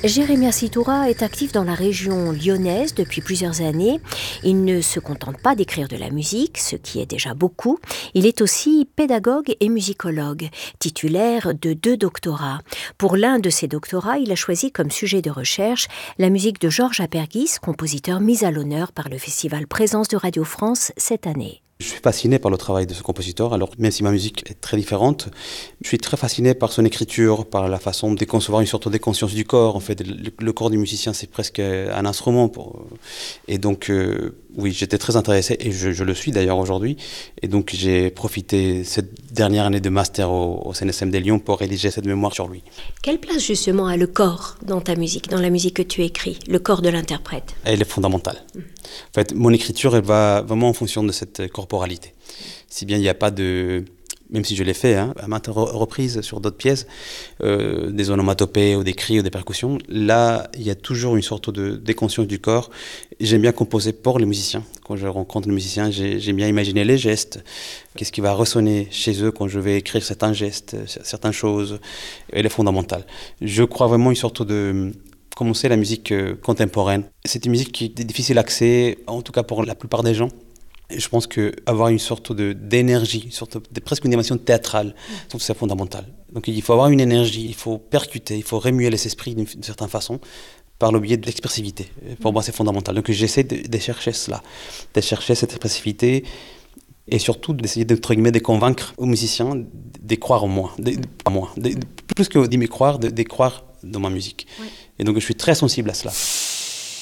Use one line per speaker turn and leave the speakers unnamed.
Jérémia Sitoura est actif dans la région lyonnaise depuis plusieurs années. Il ne se contente pas d'écrire de la musique, ce qui est déjà beaucoup. Il est aussi pédagogue et musicologue, titulaire de 2 doctorats. Pour l'un de ses doctorats, il a choisi comme sujet de recherche la musique de Georges Apergis, compositeur mis à l'honneur par le festival Présence de Radio France cette année.
Je suis fasciné par le travail de ce compositeur, alors même si ma musique est très différente, je suis très fasciné par son écriture, par la façon de concevoir une sorte de conscience du corps. En fait, le corps du musicien, c'est presque un instrument. Et donc, oui, j'étais très intéressé, et je le suis d'ailleurs aujourd'hui. Et donc, j'ai profité cette dernière année de master au CNSM de Lyon pour rédiger cette mémoire sur lui.
Quelle place justement a le corps dans ta musique, dans la musique que tu écris, le corps de l'interprète?
Elle est fondamentale. En fait, mon écriture, elle va vraiment en fonction de cette corporalité. Si bien il n'y a pas de... Même si je l'ai fait à maintes reprises sur d'autres pièces, des onomatopées ou des cris ou des percussions, là, il y a toujours une sorte de déconscience du corps. J'aime bien composer pour les musiciens. Quand je rencontre les musiciens, j'aime bien imaginer les gestes. Qu'est-ce qui va ressonner chez eux quand je vais écrire certains gestes, certaines choses. Elle est fondamentale. Je crois vraiment une sorte de... Commencer la musique contemporaine. C'est une musique qui est difficile d'accès, en tout cas pour la plupart des gens. Et je pense qu'avoir une sorte d'énergie, presque une dimension théâtrale, c'est fondamental. Donc il faut avoir une énergie, il faut percuter, il faut remuer les esprits d'une certaine façon, par le biais de l'expressivité. Pour moi, c'est fondamental. Donc j'essaie de chercher cela, de chercher cette expressivité, et surtout d'essayer de convaincre aux musiciens de croire en moi, plus que d'y croire, de croire dans ma musique. Oui. Et donc je suis très sensible à cela.